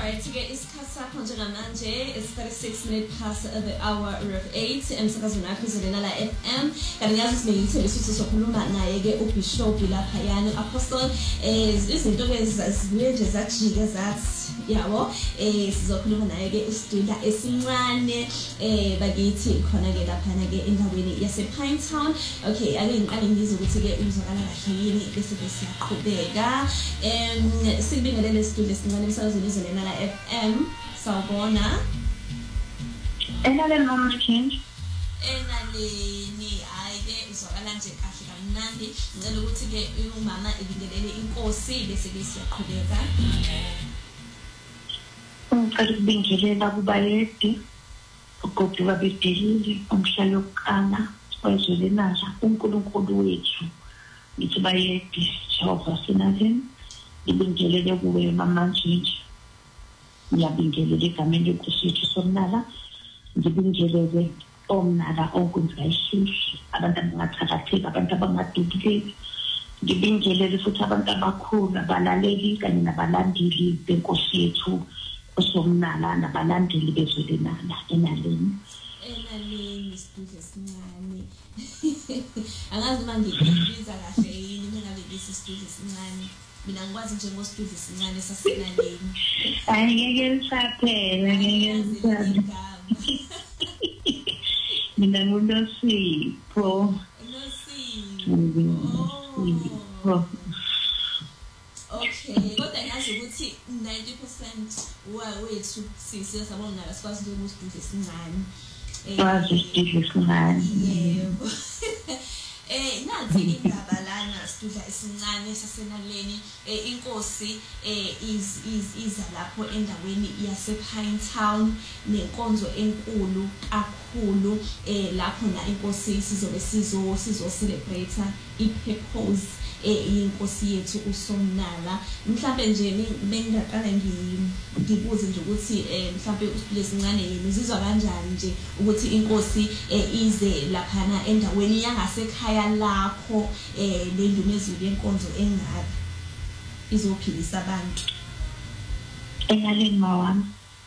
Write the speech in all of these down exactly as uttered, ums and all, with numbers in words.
Alright, to get isikhathi sakho njengamanje is thirty-six minutes past the hour of eight emsakazweni wakho izolena la F M. Kanti ngiyazi sineyithe besithi sokhuluma naye ke uBishop lapha yani Apostle eh izinto ke zibuye nje zajike zathi yabo eh sizokhuluma naye ke uStula esincane eh bakithi khona ke lapha na ke endaweni yase Pinetown. Okay, ake ngiqale ngizwe ukuthi ke uzokala kahle yini bese besiyaqhubeka. Em sibingelele Stula esincane emsakazweni izolena la F M. Sawubona. Enale mama change. Enaleni ayike uzokala nje kahle kamnandi. Ngicela ukuthi ke umama ibingelele inkosi bese ke siyaqhubeka. Ngicela ukubingelela kubayedi ugogo babedilile umhlalo wokukana wezwelenala uNkulunkulu wethu ngithi bayedi Jehova sinaleni ibingelele kuwe mama change. Ngiyabingelela egameni lenkosi yethu somnala ngibingelele omnala onkundayishisi abantu abangathakatheka abantu abangadukile ngibingelele futhi abantu abakhulu abalaleli kanye nabalandeli benkosi yethu osomnala nabalandeli bezwelenala enaleni enaleni Stula esincane. Angazi manje ngibiza kahle yini mina ngibisi Stula esincane. Mina ngikwazi nje ngoStula esincane sasenaleni. Hayi ngeke ngisaphela ngeke ngisaphela. Mina nguNosipho. Nosipho. Okay, kodwa ngiyazi ukuthi ninety percent wethu sisiya sabona la sikwazi ngoStula esincane. Wazi iStula esincane. Yebo. Eh nathi indaba lana Stula esincane sasenaleni eh inkosi eh is is iza lapho endaweni yase Pinetown nenkonzo enkulu kakhulu eh lapho na inkosi sizobe sizo sizo celebrate ipurpose eh inkosi yethu uSomnala. Mhlambe nje bengaqala ngibuze nje ukuthi eh mhlambe uStula esincane yini uzizwa kanjani nje ukuthi inkosi eh ize lapha na endaweni yangasekhaya lakho eh lendumezulu yenkonzo engabi izophilisa abantu enaleni mawami.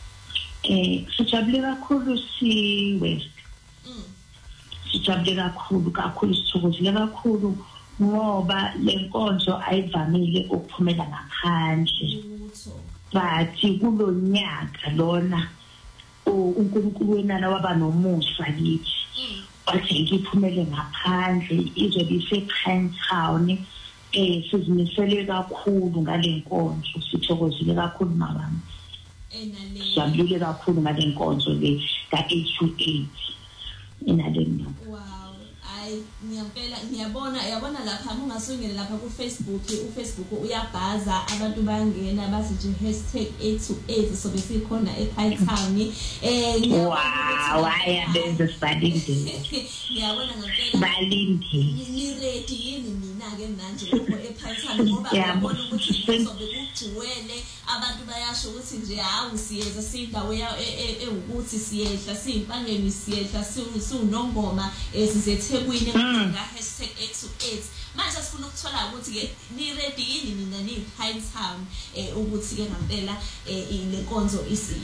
Eh sijabule kakhulu si West. Mm. Sijabule kakhulu kakhulu sithokozile kakhulu ngoba lenkonzo ayivamile ukuphumela ngaphandle. Bathi kulonyaka lona uNkulunkulu wenana waba nomusa kithi. Wathi ngiphumele ngaphandle izobe isePinetown eh sizimisele kakhulu ngalenkonzo sithokozile kakhulu mabami. Enale Sijabule kakhulu ngalenkonzo le ka eight to eight enaleni. Wow. Ay ngiyabela ngiyabona yabona lapha ungasungela lapha ku Facebook uFacebook uyabhaza abantu bayangena bathi nje hashtag eight to eight so bese khona ePinetown eh wow ayabenza sibalinde ngiyabona ngempela balinde ni ready yini mina ke manje lapho ePinetown ngoba ngiyabona ukuthi kuzobe kugcwele abantu bayasho ukuthi nje hawu siyeza sindawo ewukuthi siyehla simpangeni siyehla siunongoma esizeThekwini nga hashtag eight to eight. Manje sifuna ukuthola ukuthi ke ni ready yini nina ni Pinetown eh ukuthi ke ngempela eh lenkonzo isi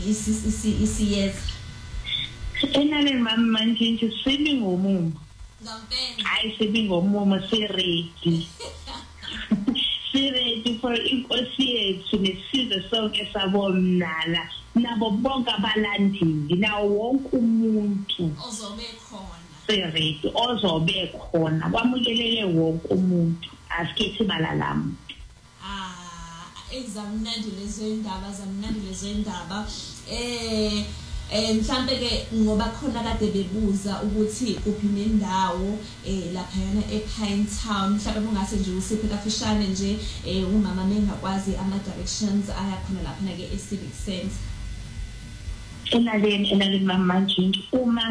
isiyeza enaleni mama manje nje sibi ngomumo ngempela hayi sibi ngomumo si ready si ready for inkosi yethu nesizwe sonke sabomnala nabo bonke abalandeli nawo wonke umuntu ozobe khona ready ozobe khona kwamukelele wonke umuntu asikhethi balalami. Ah examnandi lezo indaba zamnandi lezo indaba eh eh mhlambe ke ngoba khona kade bebuza ukuthi kuphi nendawo eh lapha yana ePinetown mhlambe ungase nje usiphe kafishane nje eh umama mengakwazi ama directions aya khona lapha na ke eCivic Center enaleni enaleni mama nje uma